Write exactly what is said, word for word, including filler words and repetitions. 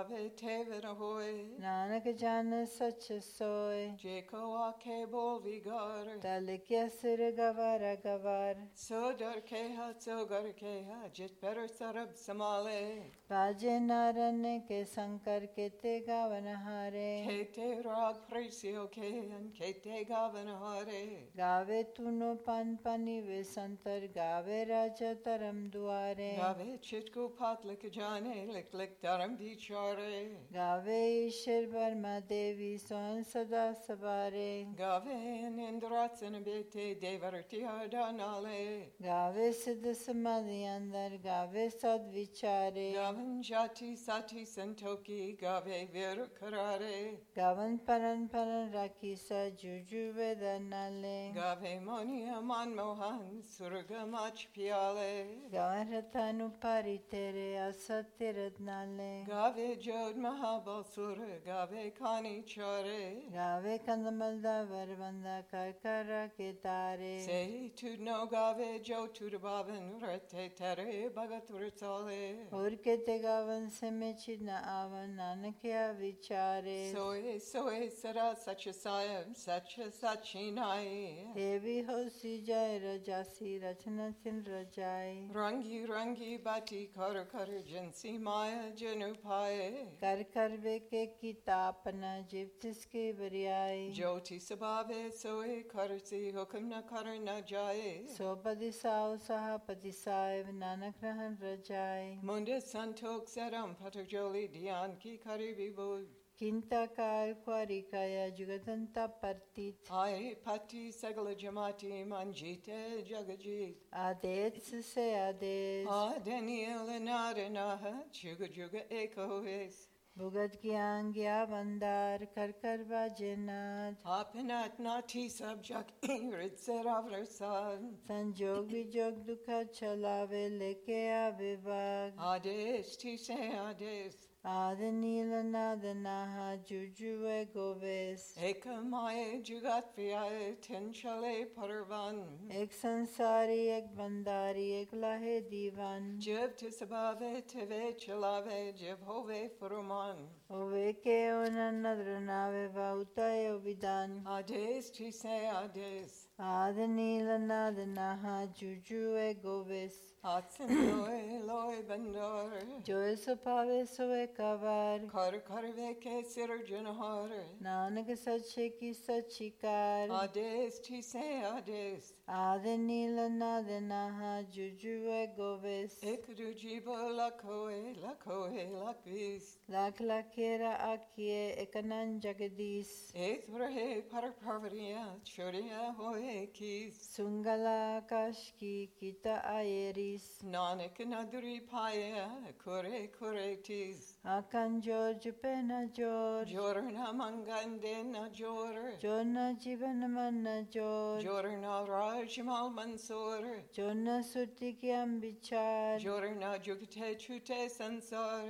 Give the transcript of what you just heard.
Ave Tevin ahoy, Nanak jana sach soy. Jeko ake bol vigar, Talikya sir gavara gavar. Sodar keha tsogar keha, Jit better sarab samale, Baje narane ke sankar kete gavanahare. Kete rag presio kehan, Kete gavanahare, Gave tuno pan pani vesantar gave raja taram duare. Gave chitku patlik jane, Lik lik daram bichare, Gave ishar barma devi sohan sada sabare. Gave nindratsan bete devarti adanale, Gave siddha samadhi andar gave sad vichare. Gavan jati sati santoki, Gave viru karare, Gavan paran paran rakhi sa juju vedanale. Gave monia man mohan, Surga mach piale, Gavan rathanu pari tere asatya radnale. Gave jod mahabalsura, Gave kani chare, Gave kandamalda varvanda karkara ketare. Say to no Gave jo to the bavan, Rete tere bagaturtale, Aur kete gavan se me chidna avan nanakya vichare. Soe soe sara such a sayam, such a sachinai, Devi hosi jai rajasi rachana tin rajai. Rangi rangi bati kar kar jansi maya janupaye, कर कर वे के कितापना जीव जिसके बरियाई. Joti sabave soe karsi hukum na kar na jaye, सो पति साव सहा पति साहेब नानक रहन रजाई. Munda santok saram patajoli dian ki kari vibu, किंता car क्वारी काया जुगतंता परतीत. Ai pati sagala jamati manjite jagajit, आदेश से आदेश. Ah Daniel anadanaha, Juga juga eko is, भुगत ज्ञान ज्ञा बंदार कर कर बाजेनाथ. Apanat nati subjak irid seravrasan, संजोग विजोग दुख चलावे लेके आवे बाग. Ades ti se ades, आद नील नाद नाहा जुजुए गोवेस. Eka mae jugat viaye tenchale parvan, एक संसारी एक बंदारी एक लाहे दीवान. Jib tisabave teve chalave, Jib hove furuman, ओवे के ओना नद्र नावे बाउताय विदान. Ades ti se ades, आद नील नाद नाहा जुजुए गोवेस. Atsin loe loe bandor, जोए सुपावे सोए कवार. Kar kar veke sirjanhar, Nanak सच्चे की सच्चिकार. Ades ti se ades, आद नील नाद नाहा जुजुए गोवेस. Ekdu jibo lakoe lakoe lakvis, lakh Lekhara आखिए एकनन Jagdish. Ethrahe parparvaria choria hoe kis, सुंगला आकाश की किता आयेरिस. Nanak nadri paya kore kore tis, आकन जोर जुपे न जोर. Jorna mangande na jor, जो न जीवन मन न जोर. Jorna rajmal mansor, जो न सुरती की हम विचार. Jorna jugte chute sansar,